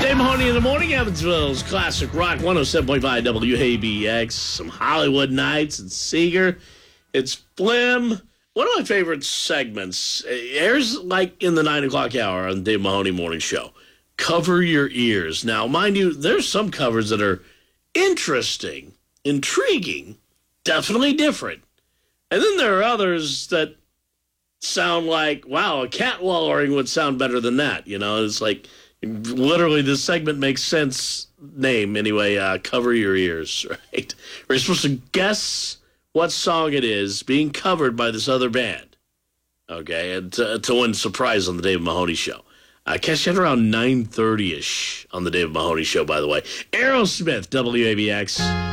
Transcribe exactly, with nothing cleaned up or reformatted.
Dave Mahoney in the morning, Evansville's Classic Rock one oh seven point five W A B X. Some Hollywood Nights and Seeger. It's Blim. One of my favorite segments. Airs like in the nine o'clock hour on the Dave Mahoney Morning Show. Cover your ears. Now, mind you, there's some covers that are interesting, intriguing, definitely different. And then there are others that sound like, wow, a cat wallowing would sound better than that. You know, it's like, literally, this segment makes sense. Name, anyway, uh, Cover Your Ears, right? We're supposed to guess what song it is being covered by this other band, okay, and to, to win surprise on the Dave Mahoney Show. Uh, catch it around nine thirty-ish on the Dave Mahoney Show, by the way. Aerosmith, W A B X.